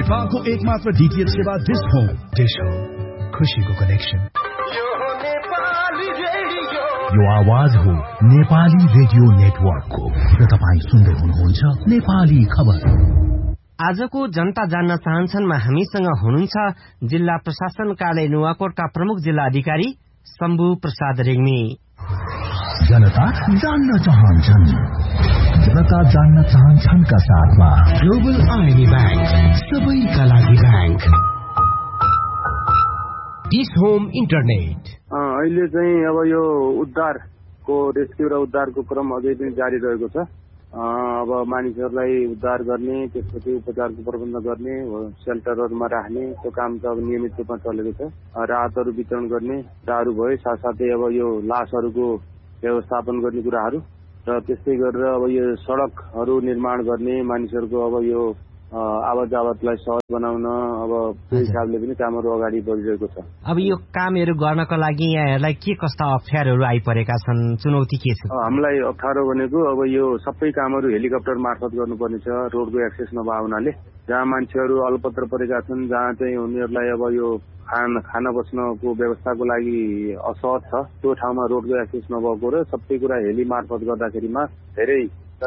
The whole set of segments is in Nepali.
नेपालको एकमात्र डीटीएच सेवा डिश होम। डिश होम, खुशीको कनेक्सन। यो आवाज हो नेपाली रेडियो नेटवर्कको र तपाईँ सुन्दै हुनुहुन्छ नेपाली खबर। आजको जनता जान्न चाहन्छनमा हामीसँग हुनुहुन्छ जिल्ला प्रशासन कार्यालय नुवाकोटका प्रमुख जिल्ला अधिकारी शम्भु प्रसाद रेग्मी। जनता जान्न चाहन्छन्, जनता जान्न चाहन्छन् का साथमा ग्लोबल आइनी ब्याङ्क, सबैका लागि ब्याङ्क। डिश होम इन्टरनेट अहिले चाहिँ अब यो उद्धारको रेस्क्यु र उद्धारको क्रम अझै पनि जारी रहेको छ। अब मानिसहरूलाई उद्धार गर्ने, त्यसपछि उपचारको प्रबन्ध गर्ने, सेल्टरहरूमा राख्ने त्यो काम त अब नियमित रूपमा चलेको छ। राहतहरू वितरण गर्ने कुराहरू भयो, साथसाथै अब यो लासहरूको व्यवस्थापन गर्ने कुराहरू र त्यस्तै गरेर अब यो सडकहरू निर्माण गर्ने, मानिसहरूको अब यो आवत जावतलाई सहज बनाउन अब त्यो हिसाबले पनि कामहरू अगाडि बढिरहेको छ। अब यो कामहरू गर्नको लागि यहाँहरूलाई के कस्ता अप्ठ्यारोहरू आइपरेका छन्, चुनौती के छ? हामीलाई अप्ठ्यारो भनेको अब यो सबै कामहरू हेलिकप्टर मार्फत गर्नुपर्ने छ। रोडको एक्सेस नभए हुनाले जहाँ मान्छेहरू अलपत्र परेका छन्, जहाँ चाहिँ उनीहरूलाई अब यो खाना बस्नको व्यवस्थाको लागि असहज छ, त्यो ठाउँमा रोडको एक्सेस नभएको र सबै कुरा हेली मार्फत गर्दाखेरिमा धेरै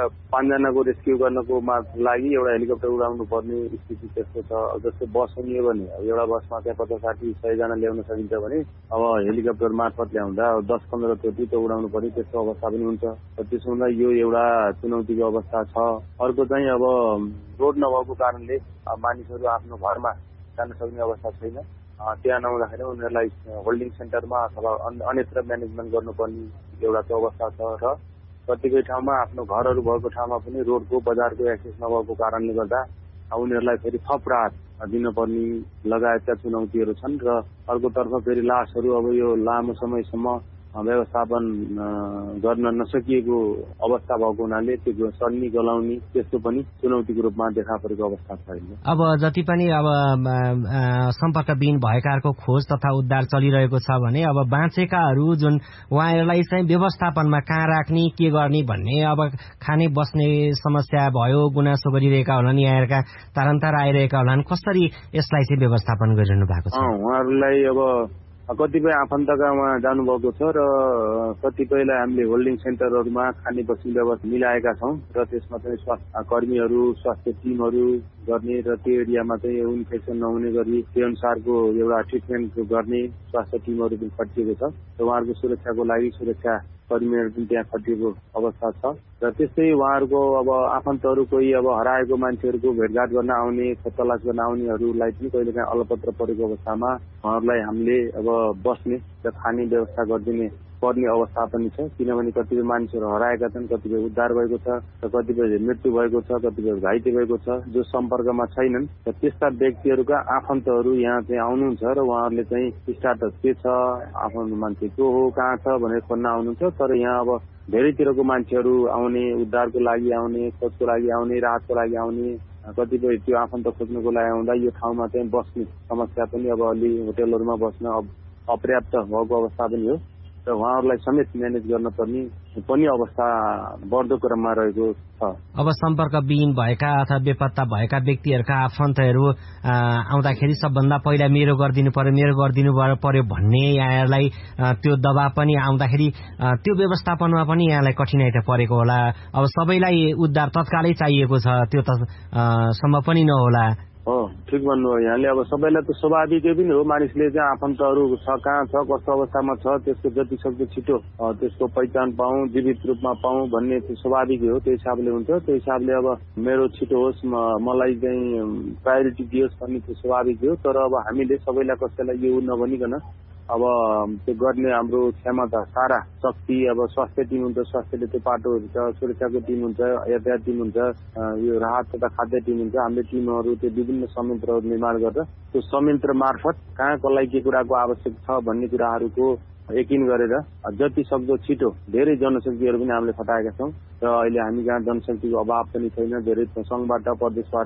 5 जनाको रेस्क्यु गर्नको लागि एउटा हेलिकप्टर उडाउनु पर्ने स्थिति त्यस्तो छ। जस्तै बस हुने भने एउटा बसमा चाहिँ 50-60-100 जना ल्याउन सकिन्छ भने अब हेलिकप्टर मार्फत ल्याउँदा 10-15 चोटि त उडाउनु पर्ने त्यस्तो अवस्था पनि हुन्छ। त्यसो हुँदा यो एउटा चुनौतीको अवस्था छ। अर्को चाहिँ अब रोड नभएको कारणले मानिसहरू आफ्नो घरमा जान सक्ने अवस्था छैन। त्यहाँ नहुँदाखेरि उनीहरूलाई होल्डिङ सेन्टरमा अथवा अन्यत्र म्यानेजमेन्ट गर्नुपर्ने एउटा त्यो अवस्था छ। र कतिपय ठाउँमा आफ्नो घरहरू भएको ठाउँमा पनि रोडको बजारको एक्सेस नभएको कारणले गर्दा उनीहरूलाई फेरि थप राहत दिनुपर्ने लगायतका चुनौतीहरू छन्। र अर्कोतर्फ फेरि लासहरू अब यो लामो समयसम्म व्यवस्थापन गर्न नसकिएको अवस्था भएको हुनाले त्यो सड्ने गलाउने त्यस्तो पनि चुनौतीको रूपमा देखा परेको अवस्था छ। अब जति पनि अब सम्पर्कविहीन भएकाहरूको खोज तथा उद्धार चलिरहेको छ भने अब बाँचेकाहरू जुन उहाँहरूलाई चाहिँ व्यवस्थापनमा कहाँ राख्ने, के गर्ने भन्ने अब खाने बस्ने समस्या भयो, गुनासो गरिरहेका होलान्, यहाँहरूका तारन्तार आइरहेका होलान्, कसरी यसलाई चाहिँ व्यवस्थापन गरिरहनु भएको छ? उहाँहरूलाई अब कतिपय आफन्तका उहाँ जानुभएको छ र कतिपयलाई हामीले होल्डिङ सेन्टरहरूमा खाने बस्ने व्यवस्था मिलाएका छौँ र त्यसमा चाहिँ स्वास्थ्य कर्मीहरू, स्वास्थ्य टिमहरू गर्ने र त्यो एरियामा चाहिँ इन्फेक्सन नहुने गरी त्यो अनुसारको एउटा ट्रिटमेन्ट गर्ने स्वास्थ्य टिमहरू पनि खटिएको छ। र उहाँहरूको सुरक्षाको लागि सुरक्षा कर्मीहरू पनि त्यहाँ खटिएको अवस्था छ। र त्यस्तै उहाँहरूको अब आफन्तहरू कोही अब हराएको मान्छेहरूको भेटघाट गर्न आउने, खोजतलास गर्न आउनेहरूलाई पनि कहिलेकाहीँ अलपत्र परेको अवस्थामा उहाँहरूलाई हामीले अब बस्ने र खाने व्यवस्था गरिदिने पर्ने अवस्था पनि छ। किनभने कतिपय मानिसहरू हराएका छन्, कतिपय उद्धार भएको छ र कतिपय मृत्यु भएको छ, कतिपय घाइते भएको छ जो सम्पर्कमा छैनन्। र त्यस्ता व्यक्तिहरूका आफन्तहरू यहाँ चाहिँ आउनुहुन्छ र उहाँहरूले चाहिँ स्टाटस के छ, आफ्नो मान्छे को हो, कहाँ छ भनेर खोज्न आउनुहुन्छ। तर यहाँ अब धेरैतिरको मान्छेहरू आउने, उद्धारको लागि आउने, खोजको लागि आउने, राहतको लागि आउने, कतिपय त्यो आफन्त खोज्नको लागि आउँदा यो ठाउँमा चाहिँ बस्ने समस्या पनि अब अलि होटेलहरूमा बस्न अपर्याप्त भएको अवस्था पनि हो। र उहाँहरूलाई समेत म्यानेज गर्न पर्ने पनि अवस्था बढ्दो क्रममा रहेको छ। अब सम्पर्कविहीन भएका अथवा बेपत्ता भएका व्यक्तिहरूका आफन्तहरू आउँदाखेरि सबभन्दा पहिला मेरो गरिदिनु पर्यो भन्ने यहाँहरूलाई त्यो दबाब पनि आउँदाखेरि त्यो व्यवस्थापनमा पनि यहाँलाई कठिनाइ त परेको होला। अब सबैलाई उद्धार तत्कालै चाहिएको छ, त्यो त सम्भव पनि नहोला। हो, ठिक भन्नुभयो यहाँले। अब सबैलाई त स्वाभाविकै पनि हो, मानिसले चाहिँ आफन्तहरू छ, कहाँ छ, कस्तो अवस्थामा छ, त्यसको जति सक्दो छिटो त्यसको पहिचान पाऊँ, जीवित रूपमा पाऊँ भन्ने स्वाभाविकै हो। त्यो हिसाबले हुन्छ। त्यो हिसाबले अब मेरो छिटो होस्, मलाई चाहिँ प्रायोरिटी दियोस् भन्ने त्यो स्वाभाविकै हो। तर अब हामीले सबैलाई कसैलाई यो नभनिकन अब त्यो गर्ने हाम्रो क्षमता, सारा शक्ति, अब स्वास्थ्य टिम हुन्छ, स्वास्थ्यले त्यो पाटो हुन्छ, सुरक्षाको टिम हुन्छ, यातायात टिम हुन्छ, यो राहत तथा खाद्य टिम हुन्छ। हामीले टिमहरू त्यो विभिन्न संयन्त्रहरू निर्माण गरेर त्यो संयन्त्र मार्फत कहाँ कसलाई के कुराको आवश्यक छ भन्ने कुराहरूको यकिन गरेर जति सक्दो छिटो धेरै जनशक्तिहरू पनि हामीले खटाएका छौँ। र अहिले हामी कहाँ जनशक्तिको अभाव पनि छैन। धेरै सङ्घबाट, प्रदेशबाट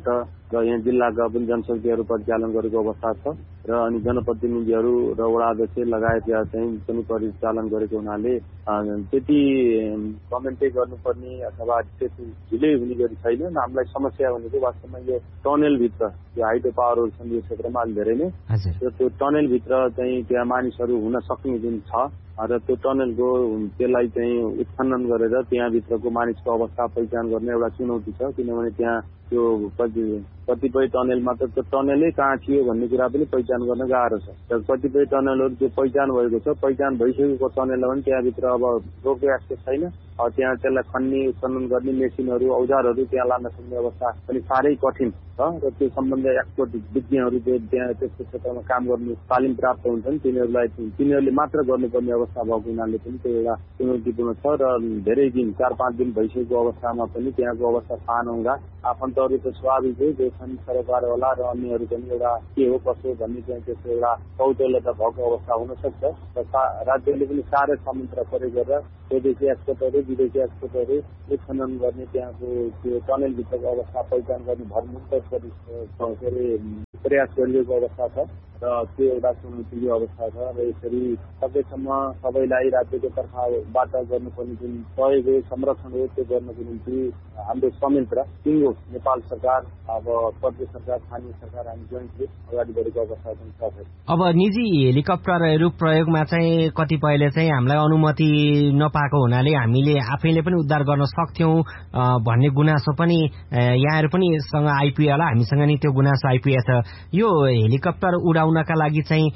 र यहाँ जिल्लाका पनि जनशक्तिहरू परिचालन गरेको अवस्था छ र अनि जनप्रतिनिधिहरू र वडा अध्यक्ष लगायतका चाहिँ पनि परिचालन गरेको हुनाले त्यति कमेन्टै गर्नुपर्ने अथवा त्यति ढिलै हुने गरी छैन। हामीलाई समस्या भनेको वास्तवमा यो टनेलभित्र यो हाइड्रो पावर छन् यो क्षेत्रमा अलि धेरै नै र त्यो टनेलभित्र चाहिँ त्यहाँ मानिसहरू हुन सक्ने जुन छ र त्यो टनेलको त्यसलाई चाहिँ उत्खनन गरेर त्यहाँभित्रको मानिसको अवस्था पहिचान गर्ने एउटा चुनौती छ, किनभने त्यहाँ त्यो कतिपय टनेलमा त त्यो टनेलै कहाँ थियो भन्ने कुरा पनि पहिचान गर्न गाह्रो छ र कतिपय टनेलहरू त्यो पहिचान भएको छ, पहिचान भइसकेको टनेलमा पनि त्यहाँभित्र अब रोडको एक्सेस छैन। त्यहाँ त्यसलाई खन्ने उत्खनन गर्ने मेसिनहरू औजारहरू त्यहाँ लान सक्ने अवस्था पनि साह्रै कठिन छ र त्यो सम्बन्धी एक्सपर्ट विज्ञहरू त्यहाँ त्यसको क्षेत्रमा काम गर्ने तालिम प्राप्त हुन्छन्, तिनीहरूले मात्र गर्नुपर्ने अवस्था भएको हुनाले पनि त्यो एउटा चुनौतीपूर्ण छ र धेरै दिन 4-5 दिन भइसकेको अवस्थामा पनि त्यहाँको अवस्था थाहा नहुँदा आफन्तहरू त स्वाभाविकै जो छन् सरकार होला र अन्यहरू पनि एउटा के हो कसो भन्ने चाहिँ त्यसको एउटा कौतूहलता भएको अवस्था हुन सक्छ र राज्यले पनि साह्रै संयन्त्र प्रयोग गरेर स्वदेशी एक्सपर्टहरू विदेशी एक्सपर्टहरू उत्खनन गर्ने त्यहाँको त्यो टनेलभित्रको अवस्था पहिचान गर्ने भरमुक्त प्रयास गरिएको अवस्था छ र त्यो एउटा चुनौतीको अवस्था छ र यसरी सकेसम्म सबैलाई राज्यको तर्फबाट गर्नुपर्ने जुन सहयोग हो संरक्षण हो त्यो गर्नको निम्ति हाम्रो संयन्त्र सिङ्गो नेपाल सरकार अब प्रदेश सरकार स्थानीय सरकार हामी जोइन्टली अगाडि बढेको अवस्था पनि छ। अब निजी हेलिकप्टरहरू प्रयोगमा चाहिँ कतिपयले चाहिँ हामीलाई अनुमति नपाएको हुनाले हामीले आफैले पनि उद्धार गर्न सक्थ्यौं भन्ने गुनासो पनि यहाँहरू पनि सँग आइपुग्यो होला, हामीसँग नि त्यो गुनासो आइपुगेको छ। यो हेलिकप्टर उडाउनका लागि चाहिँ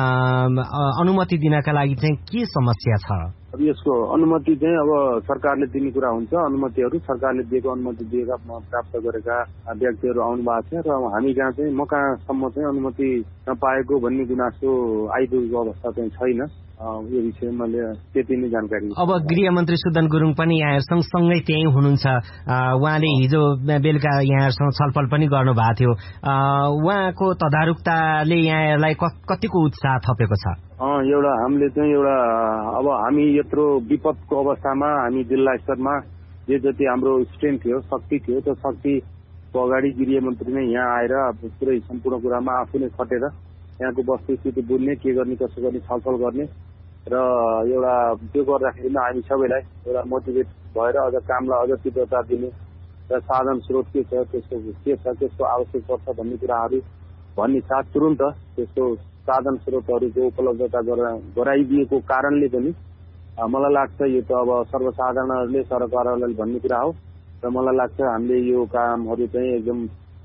अनुमति दिनका लागि चाहिँ के समस्या छ? अब यसको अनुमति चाहिँ अब सरकारले दिने कुरा हुन्छ। अनुमतिहरू सरकारले दिएको अनुमति दिएका प्राप्त गरेका व्यक्तिहरू आउनु भएको छ र हामी कहाँ चाहिँ म कहाँसम्म चाहिँ अनुमति नपाएको भन्ने गुनासो आइपुगेको अवस्था चाहिँ छैन। यो विषयमा त्यति नै जानकारी। अब गृहमन्त्री सुदन गुरुङ पनि यहाँहरूसँग सँगै त्यही हुनुहुन्छ, उहाँले हिजो बेलुका यहाँहरूसँग छलफल पनि गर्नु भएको थियो। उहाँको तदारुकताले यहाँहरूलाई कतिको उत्साह थपेको छ? एउटा हामीले चाहिँ एउटा अब हामी यत्रो विपदको अवस्थामा हामी जिल्ला स्तरमा जे जति हाम्रो स्ट्रेन्थ थियो शक्ति थियो त्यो शक्तिको अगाडि गृहमन्त्री नै यहाँ आएर पुरै सम्पूर्ण कुरामा आफू नै खटेर यहाँको वस्तुस्थिति बुझ्ने, के गर्ने कसो गर्ने छलफल गर्ने र एउटा त्यो गर्दाखेरिमा हामी सबैलाई एउटा मोटिभेट भएर अझ कामलाई अझ तीव्रता दिने र साधन स्रोत के छ त्यसको आवश्यक पर्छ भन्ने कुराहरू भन्ने साथ तुरुन्त त्यसको साधन स्रोतहरूको उपलब्धता गराइदिएको कारणले पनि मलाई लाग्छ यो त अब सर्वसाधारणहरूले सरकारहरूलाई भन्ने कुरा हो र मलाई लाग्छ हामीले यो कामहरू चाहिँ एकदम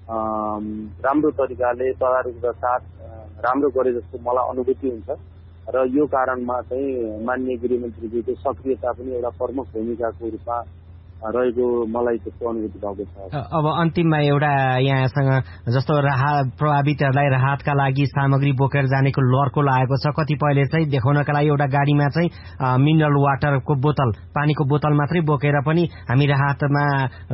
राम्रो तरिकाले तदारुकका साथ राम्रो गरे जस्तो मलाई अनुभूति हुन्छ र यो कारणमा चाहिँ माननीय गृहमन्त्रीजीको सक्रियता पनि एउटा प्रमुख भूमिकाको रूपमा रहेको मलाई त्यस्तो अनुभूति भएको छ। अब अन्तिममा एउटा यहाँसँग जस्तो प्रभावितहरूलाई राहतका लागि सामग्री बोकेर जानेको लर्को लागेको छ, कतिपयले चाहिँ देखाउनका लागि एउटा गाडीमा चाहिँ मिनरल वाटरको बोतल, पानीको बोतल मात्रै बोकेर पनि हामी राहतमा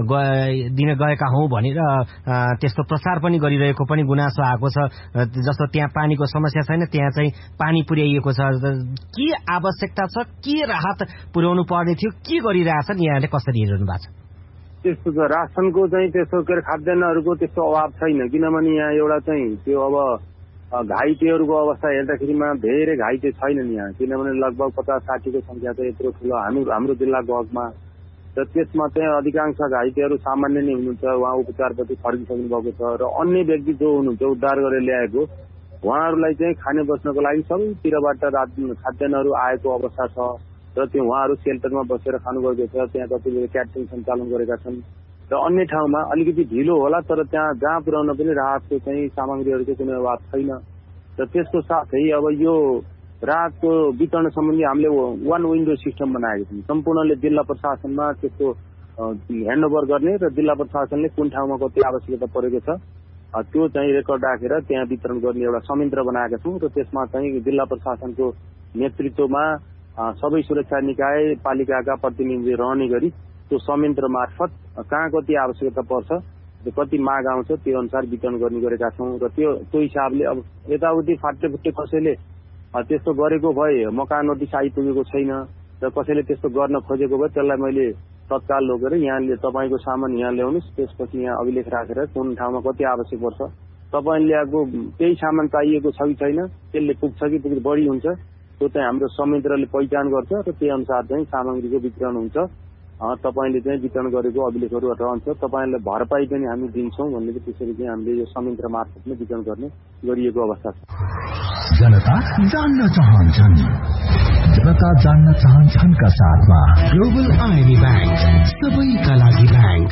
दिन गएका हौं भनेर त्यस्तो प्रचार पनि गरिरहेको पनि गुनासो आएको छ। जस्तो त्यहाँ पानीको समस्या छैन, त्यहाँ चाहिँ पानी पुर्याइएको छ, के आवश्यकता छ, के राहत पुर्याउनु पर्ने थियो, के गरिरहेछन् यहाँले कसरी हेर्नु भएको छ? त्यस्तो छ रासनको चाहिँ त्यस्तो के खाद्यान्नहरूको त्यस्तो अभाव छैन, किनभने यहाँ एउटा चाहिँ त्यो अब घाइतेहरूको अवस्था हेर्दाखेरिमा धेरै घाइते छैनन् यहाँ, किनभने लगभग 50-60 को संख्या चाहिँ यत्रो ठुलो हाम्रो जिल्लाको हकमा र त्यसमा चाहिँ अधिकांश घाइतेहरू सामान्य नै हुनुहुन्छ, उहाँ उपचारपछि फर्किसक्नु भएको छ र अन्य व्यक्ति जो हुनुहुन्छ उद्धार गरेर ल्याएको उहाँहरूलाई चाहिँ खाने बस्नको लागि सबैतिरबाट खाद्यान्नहरू आएको अवस्था छ र त्यो उहाँहरू सेल्टरमा बसेर खानुभएको छ। त्यहाँ कतिले क्याटरिङ सञ्चालन गरेका छन् र अन्य ठाउँमा अलिकति ढिलो होला तर त्यहाँ जहाँ पुर्याउन पनि राहतको चाहिँ सामग्रीहरूको कुनै अभाव छैन र त्यसको साथै अब यो राहतको वितरण सम्बन्धी हामीले वान विन्डो सिस्टम बनाएको छौँ। सम्पूर्णले जिल्ला प्रशासनमा त्यसको ह्यान्डओभर गर्ने र जिल्ला प्रशासनले कुन ठाउँमा कति आवश्यकता परेको छ त्यो चाहिँ रेकर्ड राखेर त्यहाँ वितरण गर्ने एउटा संयन्त्र बनाएका छौँ र त्यसमा चाहिँ जिल्ला प्रशासनको नेतृत्वमा सबै सुरक्षा निकाय पालिकाका प्रतिनिधि रहने गरी त्यो संयन्त्र मार्फत कहाँ कति आवश्यकता पर्छ, कति माग आउँछ त्यो अनुसार वितरण गर्ने गरेका छौँ र त्यो हिसाबले अब यताउति फाटेफुट्टे कसैले त्यस्तो गरेको भए मका नोटिस आइपुगेको छैन र कसैले त्यस्तो गर्न खोजेको भए त्यसलाई मैले तत्काल लगेर यहाँले तपाईँको सामान यहाँ ल्याउनुहोस्, त्यसपछि यहाँ अभिलेख राखेर कुन ठाउँमा कति आवश्यक पर्छ, तपाईँले ल्याएको केही सामान चाहिएको छ कि छैन, त्यसले पुग्छ कि पुग्छ बढी हुन्छ, त्यो चाहिँ हाम्रो संयन्त्रले पहिचान गर्छ र त्यही अनुसार चाहिँ सामग्रीको वितरण हुन्छ। तपाईँले चाहिँ वितरण गरेको अभिलेखहरू रहन्छ, तपाईँलाई भरपाई पनि हामी दिन्छौँ भन्ने चाहिँ त्यसरी चाहिँ हामीले यो संयन्त्र मार्फत नै वितरण गर्ने गरिएको अवस्था छ। जनता जान्न चाहन्छन्, जनता जान्न चाहन्छन्का साथमा ग्लोबल आइमी ब्याङ्क, सबैका लागि ब्याङ्क।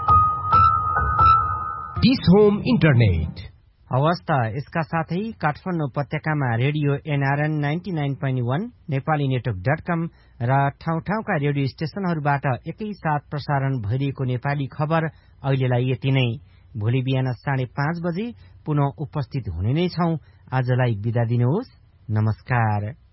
डिस होम इन्टरनेट अवस्था। यसका साथै काठमाडौँ उपत्यकामा रेडियो NRN 99.1, नेपाली नेटवर्क.com र ठाउँ ठाउँका रेडियो स्टेशनहरूबाट एकैसाथ प्रसारण भइरहेको नेपाली खबर अहिलेलाई यति नै। भोलि बिहान 5:30 बजे पुनः उपस्थित हुने नै छौं। आजलाई बिदा दिनुहोस्, नमस्कार।